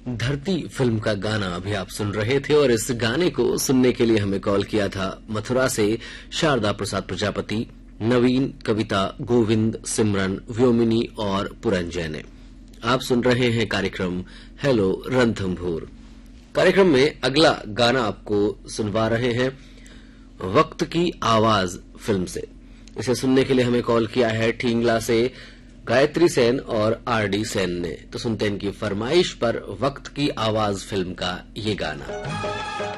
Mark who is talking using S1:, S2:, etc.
S1: धरती फिल्म का गाना अभी आप सुन रहे थे और इस गाने को सुनने के लिए हमें कॉल किया था मथुरा से शारदा प्रसाद प्रजापति, नवीन, कविता, गोविंद, सिमरन, व्योमिनी और पुरंजय ने। आप सुन रहे हैं कार्यक्रम हेलो रणथंभोर। कार्यक्रम में अगला गाना आपको सुनवा रहे हैं वक्त की आवाज फिल्म से। इसे सुनने के लिए हमें कॉल किया है ठींगला से गायत्री सेन और आरडी सेन ने। तो सुनते हैं इनकी फरमाइश पर वक्त की आवाज फिल्म का ये गाना।